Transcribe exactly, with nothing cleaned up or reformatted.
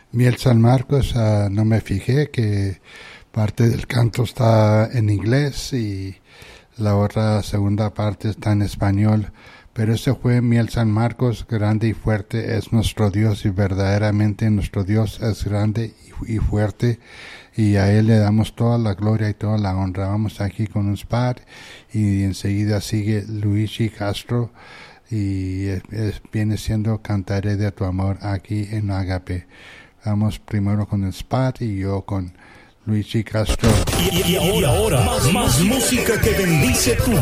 Miel San Marcos, uh, no me fijé que parte del canto está en inglés y la otra segunda parte está en español. Pero ese fue Miel San Marcos, grande y fuerte es nuestro Dios, y verdaderamente nuestro Dios es grande y, y fuerte, y a Él le damos toda la gloria y toda la honra. Vamos aquí con un spot y enseguida sigue Luigi Castro y es, es, viene siendo Cantaré de tu amor aquí en Agape. Vamos primero con el spot y yo con Luigi Castro. Y, y ahora, más, más música que bendice tu